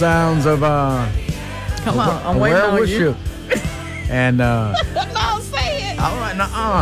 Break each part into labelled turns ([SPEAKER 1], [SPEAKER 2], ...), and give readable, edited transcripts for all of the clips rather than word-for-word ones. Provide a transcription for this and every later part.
[SPEAKER 1] Sounds of
[SPEAKER 2] Come on, I'm waiting on you.
[SPEAKER 1] And
[SPEAKER 2] No, say it.
[SPEAKER 1] all right,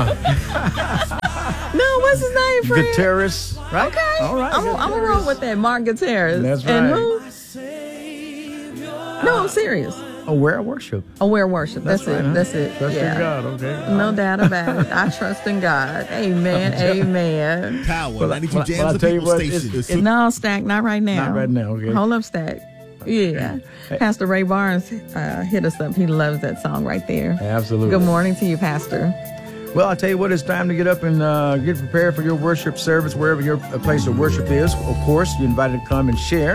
[SPEAKER 2] No, what's his name, friend?
[SPEAKER 1] Gutierrez, right?
[SPEAKER 2] Okay.
[SPEAKER 1] All right.
[SPEAKER 2] I'm gonna roll with that. Mark Gutierrez.
[SPEAKER 1] That's
[SPEAKER 2] And
[SPEAKER 1] right.
[SPEAKER 2] who? No, I'm serious.
[SPEAKER 1] Aware worship.
[SPEAKER 2] Aware worship. That's
[SPEAKER 1] right,
[SPEAKER 2] it.
[SPEAKER 1] huh?
[SPEAKER 2] That's it.
[SPEAKER 1] Trust in God, okay.
[SPEAKER 2] No doubt about it. I trust in God. Amen. Amen.
[SPEAKER 3] Power 92
[SPEAKER 1] I'll
[SPEAKER 3] Jams, the
[SPEAKER 1] tell you
[SPEAKER 3] people
[SPEAKER 1] what,
[SPEAKER 3] station.
[SPEAKER 2] No, Stack, not right now.
[SPEAKER 1] Not right now, okay.
[SPEAKER 2] Hold up, Stack. Yeah. Pastor Ray Barnes hit us up. He loves that song right there.
[SPEAKER 1] Absolutely.
[SPEAKER 2] Good morning to you, Pastor.
[SPEAKER 1] Well, I'll tell you what, it's time to get up and get prepared for your worship service, wherever your place of worship is. Of course, you're invited to come and share.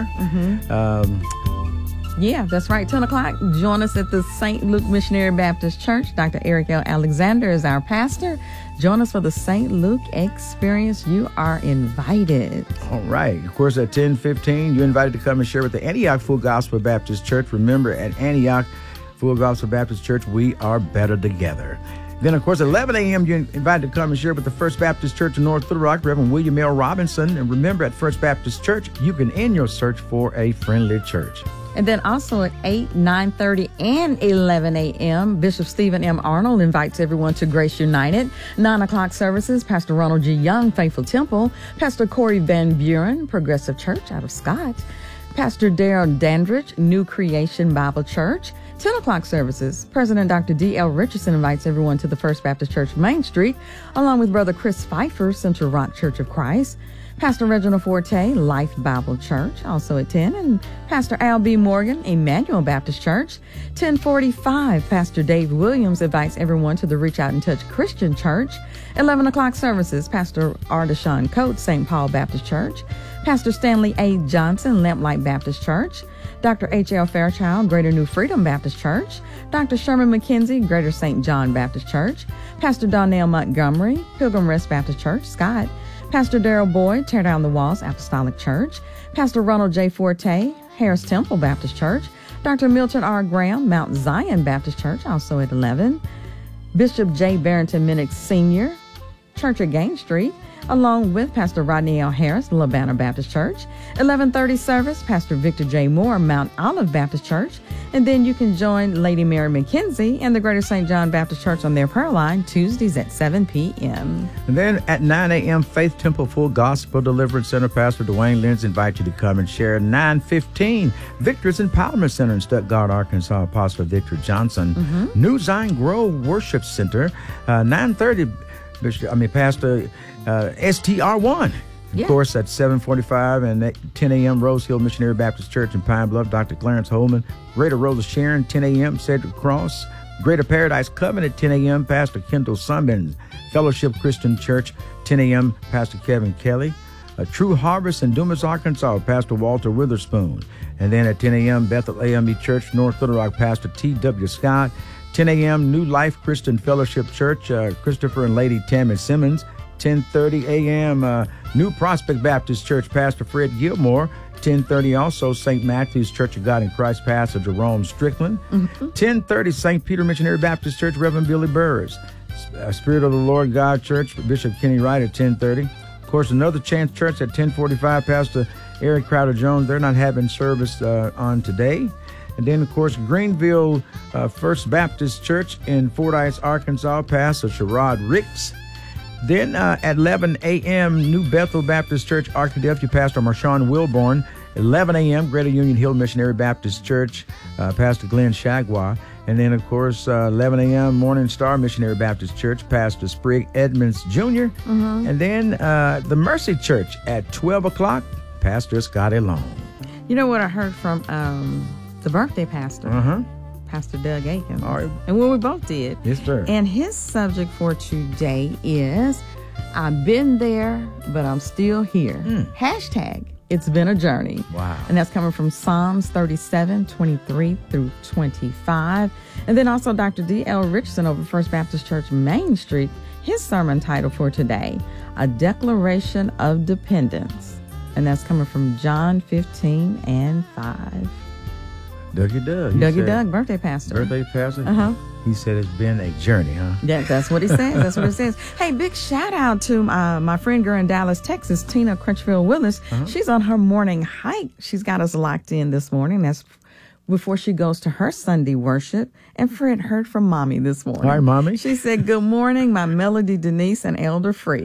[SPEAKER 2] Yeah, that's right. 10 o'clock. Join us at the St. Luke Missionary Baptist Church. Dr. Eric L. Alexander is our pastor. Join us for the St. Luke experience. You are invited.
[SPEAKER 1] All right. Of course, at 10:15, you're invited to come and share with the Antioch Full Gospel Baptist Church. Remember, at Antioch Full Gospel Baptist Church, we are better together. Then, of course, at 11 a.m., you're invited to come and share with the First Baptist Church in North Little Rock, Reverend William L. Robinson. And remember, at First Baptist Church, you can end your search for a friendly church.
[SPEAKER 2] And then also at 8, 9:30, and 11 a.m., Bishop Stephen M. Arnold invites everyone to Grace United. 9 o'clock services, Pastor Ronald G. Young, Faithful Temple. Pastor Corey Van Buren, Progressive Church out of Scott. Pastor Darrell Dandridge, New Creation Bible Church. 10 o'clock services, President Dr. D.L. Richardson invites everyone to the First Baptist Church, Main Street, along with Brother Chris Pfeiffer, Central Rock Church of Christ. Pastor Reginald Forte, Life Bible Church, also at 10, and Pastor Al B. Morgan, Emmanuel Baptist Church. 10:45, Pastor Dave Williams invites everyone to the Reach Out and Touch Christian Church. 11 o'clock services, Pastor Ardeshawn Coates, St. Paul Baptist Church. Pastor Stanley A. Johnson, Lamplight Baptist Church. Dr. H.L. Fairchild, Greater New Freedom Baptist Church. Dr. Sherman McKenzie, Greater St. John Baptist Church. Pastor Donnell Montgomery, Pilgrim Rest Baptist Church, Scott. Pastor Darrell Boyd, Tear Down the Walls Apostolic Church. Pastor Ronald J. Forte, Harris Temple Baptist Church. Dr. Milton R. Graham, Mount Zion Baptist Church, also at 11. Bishop J. Barrington Minnick Sr., Church at Gain Street, along with Pastor Rodney L. Harris, LaBanner Baptist Church. 11:30 service, Pastor Victor J. Moore, Mount Olive Baptist Church. And then you can join Lady Mary McKenzie and the Greater St. John Baptist Church on their prayer line Tuesdays at 7 p.m.
[SPEAKER 1] And then at 9 a.m., Faith Temple Full Gospel Deliverance Center, Pastor Dwayne Lenz invites you to come and share. 9:15, Victor's Empowerment Center in Stuttgart, Arkansas, Apostle Victor Johnson. New Zion Grove Worship Center, 9:30, Pastor STR1. Of course, at 7:45 and at 10 a.m., Rose Hill Missionary Baptist Church in Pine Bluff, Dr. Clarence Holman. Greater Rose of Sharon, 10 a.m., Cedric Cross. Greater Paradise Covenant, 10 a.m., Pastor Kendall Summons. Fellowship Christian Church, 10 a.m., Pastor Kevin Kelly. True Harvest in Dumas, Arkansas, Pastor Walter Witherspoon. And then at 10 a.m., Bethel AME Church, North Little Rock, Pastor T.W. Scott. 10 a.m., New Life Christian Fellowship Church, Christopher and Lady Tammy Simmons. 10:30 a.m., New Prospect Baptist Church, Pastor Fred Gilmore. 10:30 also, St. Matthew's Church of God in Christ, Pastor Jerome Strickland. 10:30, St. Peter Missionary Baptist Church, Reverend Billy Burrs. Spirit of the Lord God Church, Bishop Kenny Wright at 10:30. Of course, Another Chance Church at 10:45, Pastor Eric Crowder Jones. They're not having service on today. And then, of course, Greenville First Baptist Church in Fordyce, Arkansas, Pastor Sherrod Ricks. Then at 11 a.m., New Bethel Baptist Church, Arkadelphia, Pastor Marshawn Wilborn. 11 a.m., Greater Union Hill Missionary Baptist Church, Pastor Glenn Shagwa. And then, of course, 11 a.m., Morning Star Missionary Baptist Church, Pastor Sprigg Edmonds Jr. And then the Mercy Church at 12 o'clock, Pastor Scotty Long.
[SPEAKER 2] You know what I heard from the birthday pastor? Pastor Doug Aiken.
[SPEAKER 1] All right.
[SPEAKER 2] And what we both did.
[SPEAKER 1] Yes, sir.
[SPEAKER 2] And his subject for today is, I've been there, but I'm still here. Hashtag, it's been a journey.
[SPEAKER 1] Wow.
[SPEAKER 2] And that's coming from Psalms 37, 23 through 25. And then also Dr. D.L. Richardson over First Baptist Church, Main Street. His sermon title for today, A Declaration of Dependence. And that's coming from John 15 and 5.
[SPEAKER 1] Dougie Doug.
[SPEAKER 2] Dougie Doug, birthday pastor.
[SPEAKER 1] Birthday pastor?
[SPEAKER 2] Uh-huh.
[SPEAKER 1] He said it's been a journey, huh?
[SPEAKER 2] Yeah, that's what he says. That's what it says. Hey, big shout out to my friend girl in Dallas, Texas, Tina Crutchfield Willis. She's on her morning hike. She's got us locked in this morning. That's before she goes to her Sunday worship. And Fred heard from Mommy this morning.
[SPEAKER 1] All right, Mommy.
[SPEAKER 2] She said, good morning, my Melody Denise and Elder Free.